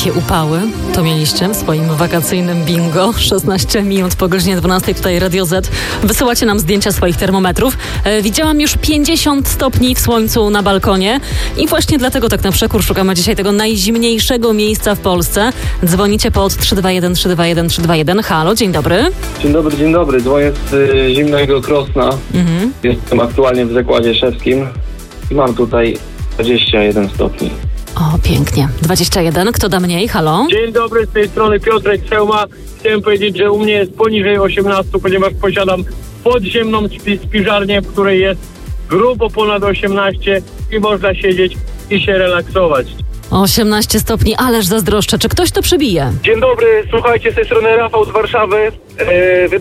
Jakie upały to mieliście w swoim wakacyjnym bingo. 16 minut po godzinie 12 tutaj Radio Z. Wysyłacie nam zdjęcia swoich termometrów. Widziałam już 50 stopni w słońcu na balkonie i właśnie dlatego tak na przekór szukamy dzisiaj tego najzimniejszego miejsca w Polsce. Dzwonicie pod 321 321 321. Halo, dzień dobry. Dzień dobry. Dzwonię z zimnego Krosna. Jestem aktualnie w Zakładzie Szewskim i mam tutaj 21 stopni. O, pięknie. 21. Kto da mniej? Halo? Dzień dobry, z tej strony Piotrek Chełma. Chciałem powiedzieć, że u mnie jest poniżej 18, ponieważ posiadam podziemną spiżarnię, w której jest grubo ponad 18 i można siedzieć i się relaksować. 18 stopni, ależ zazdroszczę. Czy ktoś to przebije? Dzień dobry, słuchajcie, z tej strony Rafał z Warszawy.